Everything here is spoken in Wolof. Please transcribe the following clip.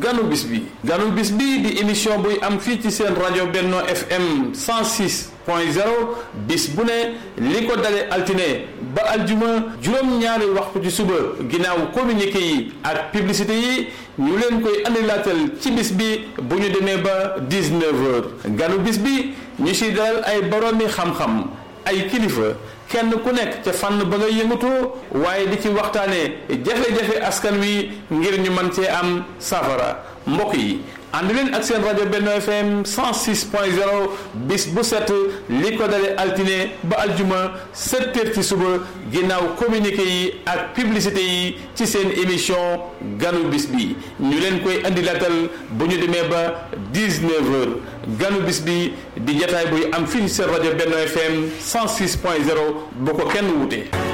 ganu bis bi di émission buy am fii ci seen rajo Benno FM 106.0 bis bu ne li ko dale altine ba aljuma juróom-ñaari waxtu ci suba ginnaaw communiqué yi ak publicité yi ñu leen koy andilaatal ci bis bi bu ñu demee ba 19h ganu bis bi ñu si dalal ay boroomi xam-xam ay kilifa kenn ku nekk ca fànn ba nga yëngatoo waaye di ci waxtaanee jafe-jafe askan wi ngir ñu mën cee am safara mbokk yi ànd leen ak seen rajo Benno FM 106.0 bis bu set li ko dale altine ba aljuma 7h ci suba ginnaaw communiqué yi ak publicité yi ci seen émission ganu bis bi ñu leen koy andilaatal bu ñu demee ba 19h ganu bis bi di jataay buy am fii seen rajo Benno FM 106.0 bu ko kenn wute.